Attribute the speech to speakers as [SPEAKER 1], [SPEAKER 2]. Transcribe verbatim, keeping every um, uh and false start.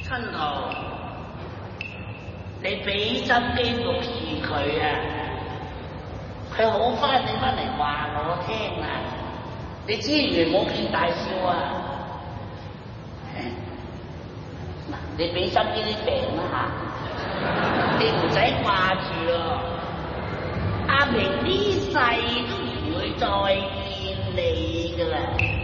[SPEAKER 1] 春豪，你俾心機服侍佢啊！佢好翻，你翻嚟話我聽啊！你千祈唔好見大笑啊！嗱，你俾心機啲病啦嚇，你唔使掛住咯。阿明呢世都唔會再見你噶啦。